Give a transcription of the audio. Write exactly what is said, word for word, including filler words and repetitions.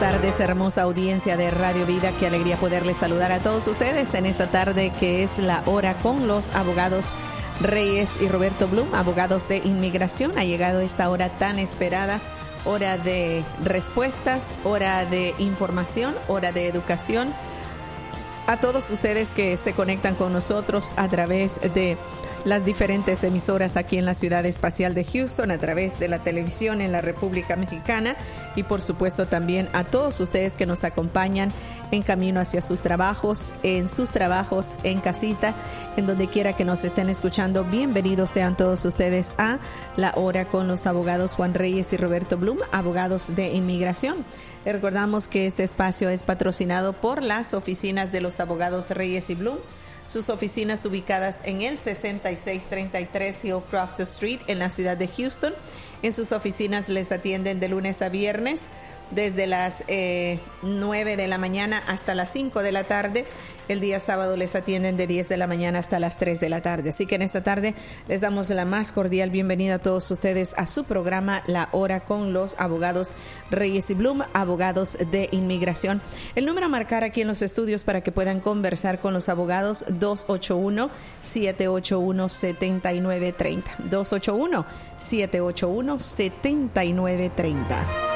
tardes, hermosa audiencia de Radio Vida. Qué alegría poderles saludar a todos ustedes en esta tarde que es la hora con los abogados Reyes y Roberto Blum, abogados de inmigración. Ha llegado esta hora tan esperada, hora de respuestas, hora de información, hora de educación. A todos ustedes que se conectan con nosotros a través de las diferentes emisoras aquí en la ciudad espacial de Houston, a través de la televisión en la República Mexicana y por supuesto también a todos ustedes que nos acompañan en camino hacia sus trabajos, en sus trabajos, en casita, en donde quiera que nos estén escuchando. Bienvenidos sean todos ustedes a La Hora con los abogados Juan Reyes y Roberto Blum, abogados de inmigración. Les recordamos que este espacio es patrocinado por las oficinas de los abogados Reyes y Blum. Sus oficinas ubicadas en el sesenta y seis treinta y tres Hillcroft Street en la ciudad de Houston. En sus oficinas les atienden de lunes a viernes desde las eh, nueve de la mañana hasta las cinco de la tarde. El día sábado les atienden de diez de la mañana hasta las tres de la tarde. Así que en esta tarde les damos la más cordial bienvenida a todos ustedes a su programa La Hora con los abogados Reyes y Blum, abogados de inmigración. El número a marcar aquí en los estudios para que puedan conversar con los abogados, dos ocho uno, siete ocho uno, siete nueve tres cero. dos ocho uno, siete ocho uno, siete nueve tres cero.